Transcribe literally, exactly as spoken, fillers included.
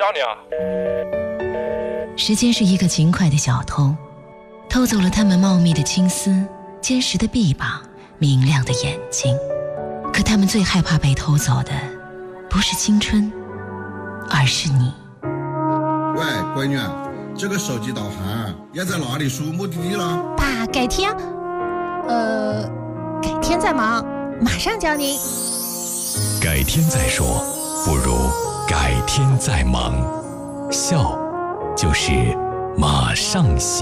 找你啊。 时间是一个勤快的小偷，偷走了他们茂密的青丝、坚实的臂膀、明亮的眼睛。可他们最害怕被偷走的不是青春，而是你。 喂，闺女，这个手机导航要在哪里输目的地了？ 爸，改天，呃，改天再忙，马上教您。 改天再说，不如改天再忙。笑，就是马上行。